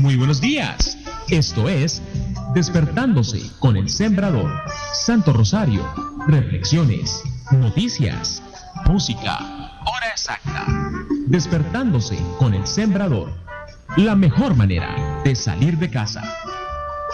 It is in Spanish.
Muy buenos días. Esto es Despertándose con el Sembrador. Santo Rosario, reflexiones, noticias, música, hora exacta. Despertándose con el Sembrador. La mejor manera de salir de casa.